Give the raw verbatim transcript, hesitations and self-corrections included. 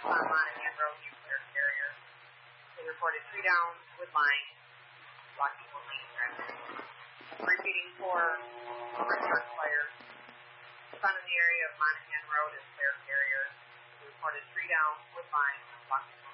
on Monahan Road, new clear carrier. They reported three down with line, blocking one lane traffic. Repeating for return fire. Sun in the area of Monahan Road is clear carrier. They reported three down with line, blocking